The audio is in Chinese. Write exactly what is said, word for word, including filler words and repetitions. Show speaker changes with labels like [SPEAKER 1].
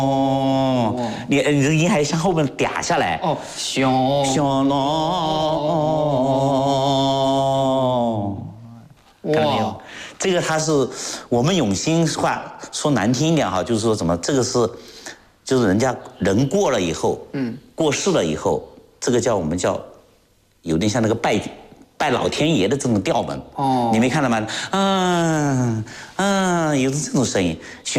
[SPEAKER 1] 哦，你你这个音还向后面嗲下来。
[SPEAKER 2] 哦，小
[SPEAKER 1] 小龙，看到没有？这个它是我们永兴话说难听一点哈，就是说什么这个是，就是人家人过了以后，嗯，过世了以后，这个叫我们叫，有点像那个拜拜老天爷的这种调门。哦，你没看到吗？嗯嗯，有这种声音。